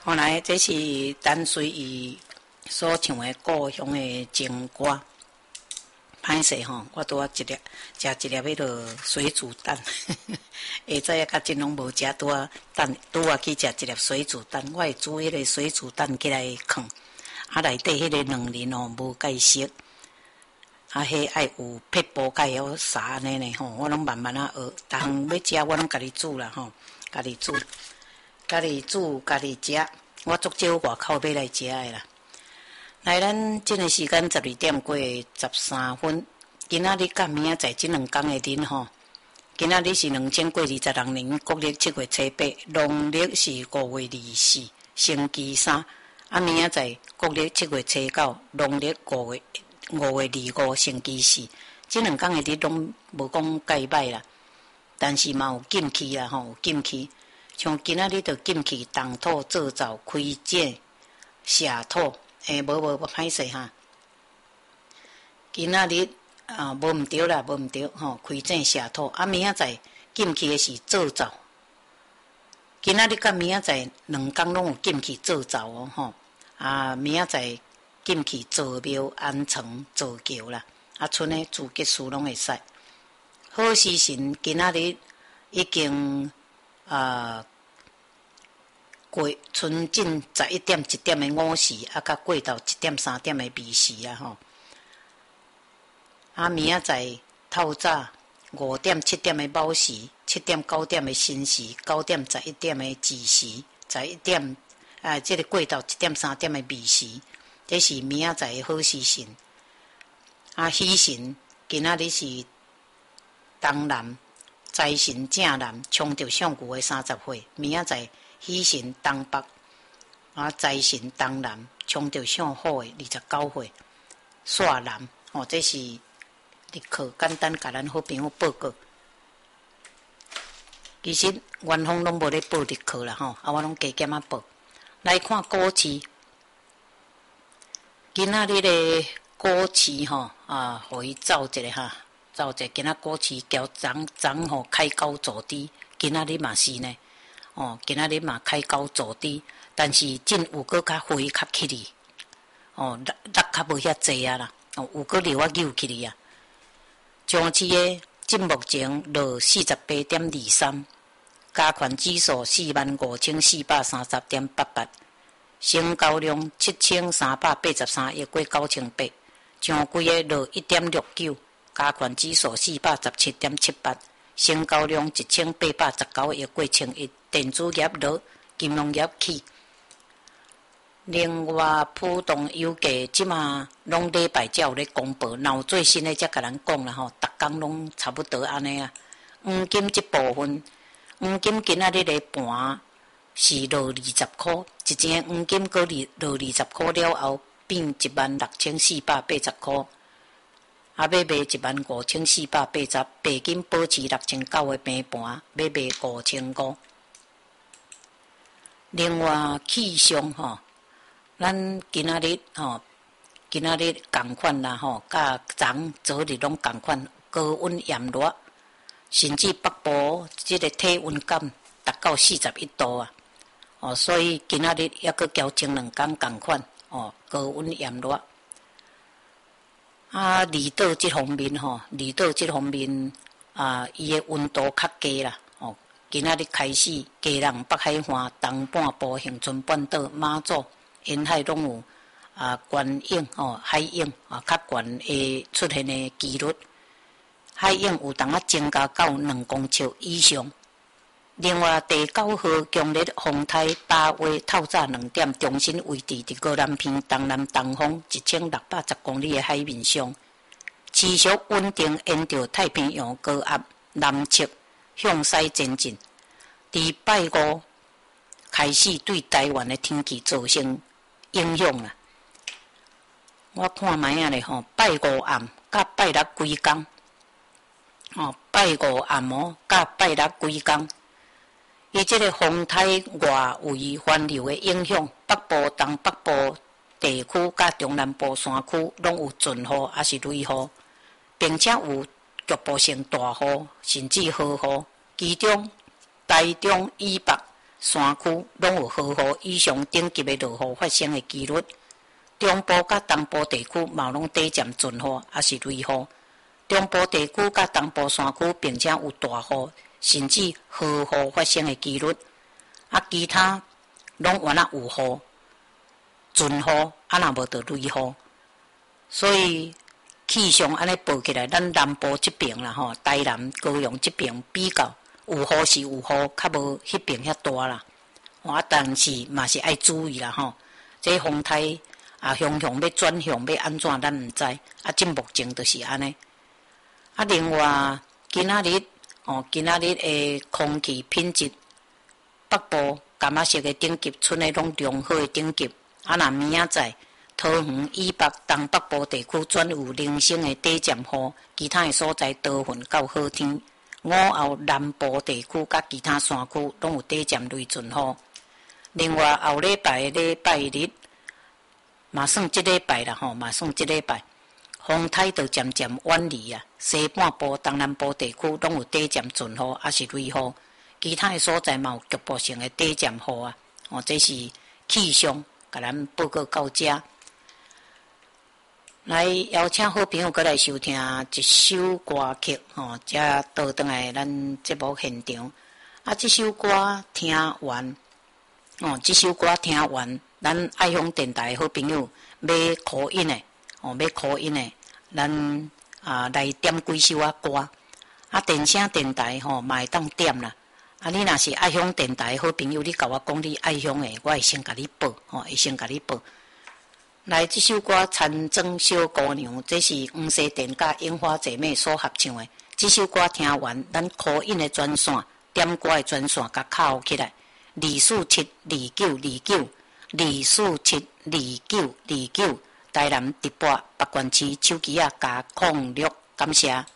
后来这是单随伊所唱的故乡的情歌。歹势吼，我拄啊食一粒迄落水煮蛋，下早啊较真拢无食，拄啊去食一粒水煮蛋，我会煮迄个水煮蛋起来放，啊内底迄个卵磷哦无解熟，啊迄爱有撇布盖晓撒安尼呢吼，我拢慢慢啊学，逐项要食我拢家己煮啦吼，家己煮，家己食，我足少外口买来食的啦。来，咱即个时间12点过13分，今仔日甲明仔载即两天的日吼，今仔日是2022年国历7月初8，农历是5月24，星期三。啊，明仔载国历7月初9，农历5月25，星期四。即两天的日拢无讲介歹啦，但是嘛有禁气啦吼，有禁气。像今仔日就禁气，动土做灶，开井下土。无歹势哈！今仔日无毋对啦，无毋对吼，开井下土。啊，明仔载禁气的是做灶。今仔日甲明仔载两天拢有禁气做灶哦吼。啊，明仔载禁气做庙、安床、做桥啦。啊，剩的自吉事拢会使。好时辰今仔日已经过春近11点1点的午时，啊，甲过到1点3点的暝时啊吼。啊，明仔载透早5点7点的卯时，7点9点的申时，9点11点的子时，11点这个过到1点3点的暝时，这是明仔载的好时辰。啊，喜神今仔日是东南，财神正南，冲着上牛的30岁，明仔载。喜神东北，啊财神东南，冲着上好的29岁，煞南哦，这是日课简单甲咱好朋友报告。其实元丰拢无咧报日课啦吼，啊我拢加减啊报。来看股市，今仔日的股市吼互伊走一下哈，走一下。今仔股市交涨吼开高走低，今仔日嘛是呢。今仔日嘛开高走低，但是真有搁较回较起哩，落较无遐济啊啦，有搁流啊扭起哩啊。上市的至目前落48.23，加权指数45,430.88，成交量7383亿过9800，上柜的落1.69，加权指数417.78。成交量1819亿过1000亿，电子业落，金融业起。另外，普通油价即马拢礼拜才有咧公布，有最新的才甲咱讲啦吼，逐工拢差不多安尼啊。黄金即部分，黄金今仔日的盘是落20块，一件黄金搁落20块了后，变16480块。啊，要卖15480，白金保持6900的平盘，要卖5500。另外，气象吼，咱今仔日共款啦吼，甲昨日拢共款，高温炎热，甚至北部即个体温感达到41度啊！所以今仔日还阁交前两天共款高温炎热。啊，离岛即方面吼，伊的温度较低啦。今仔日开始，基隆、北海岸、东半部、恒春半岛、马祖沿海拢有悬涌海涌较悬的出现的几率，海涌有当增加到2公尺以上。另外，第9号强烈风台8月透早2点，中心位置伫高南偏东南东方1610公里的海面上，持续稳定沿着太平洋高压南侧向西前进。伫拜5开始对台湾的天气造成影响啦。我看卖啊咧吼，拜5暗甲拜6规工，拜5暗甲拜6规工。伊即个风台外围环流的影响，北部、东北部地区甲中南部山区拢有阵雨还是雷雨，并且有局部性大雨甚至豪雨，其中台中以北山区拢有豪雨以上等级的落雨发生的几率。中部甲东部地区嘛拢短暂阵雨，也是雷雨。中部地区甲东部山区并且有大雨，甚至豪雨发生的几率。其他拢原来有雨、阵雨，若无得雷雨。所以气象安尼报起来，咱南部这边啦吼，台南、高雄这边比较有雨是有雨，较无迄边遐大啦。但是嘛是爱注意啦吼，这风台向要转向要安怎，咱毋知。即目前就是安尼。另外今仔日的空气品质，北部柑仔色的等级，剩的拢良好的等级。若明仔载，桃园以北东北部地区转有零星的短暂雨，其他的所在多云到好天。午后南部地区甲其他山区拢有短暂雷阵雨。另外后礼拜日，嘛算即礼拜啦吼，嘛算即礼拜，风台就渐渐远离啊。西半部、东南部地区拢有短暂阵雨，也是雷雨。其他的所在嘛有局部性的短暂雨啊。这是气象，甲咱报告到遮。来邀请好朋友过来收听一首歌曲，才倒转来咱节目现场。这首歌听完，这首歌听完，咱爱乡电台的好朋友要call in的，要call in的，咱来点几首歌。电声电台嘛会当点啦。你若是爱乡电台的好朋友，你甲我讲你爱乡的，我会先甲你报，会先甲你报。来，这首歌《田庄小姑娘》，这是黄西田甲樱花姐妹所合唱的。这首歌听完，咱call in的专线，点歌的专线，甲敲起来，2472929，2472929，台南直播北关区手机加06，感谢。